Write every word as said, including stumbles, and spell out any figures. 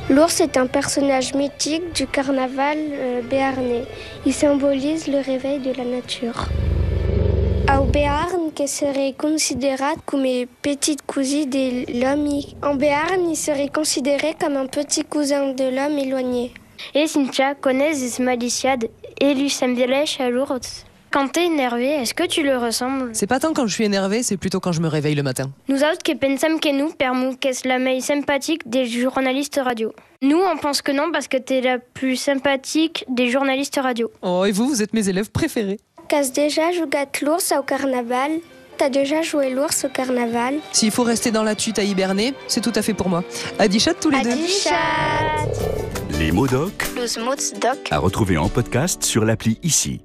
L'ours est un personnage mythique du carnaval euh, béarnais. Il symbolise le réveil de la nature. Au Béarn, que serait considéré comme une petite cousine de l'homme. En Béarn, il serait considéré comme un petit cousin de l'homme éloigné. Et Cynthia connaît des maliciades et lui semblait à l'ours. Quand t'es énervé, est-ce que tu le ressembles? C'est pas tant quand je suis énervé, c'est plutôt quand je me réveille le matin. Nous autres qui pensons que nous, permou, qu'est-ce la meilleure sympathique des journalistes radio. Nous, on pense que non parce que t'es la plus sympathique des journalistes radio. Oh, et vous, vous êtes mes élèves préférés. Qu'as déjà joué l'ours au carnaval? T'as déjà joué l'ours au carnaval? S'il faut rester dans la tute à hiberner, c'est tout à fait pour moi. Adichat tous les deux. Adichat. Les mots doc Los mots doc. à retrouver en podcast sur l'appli Ici.